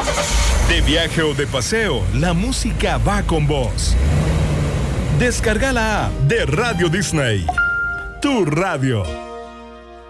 De viaje o de paseo, la música va con vos. Descarga la app de Radio Disney. Tu radio.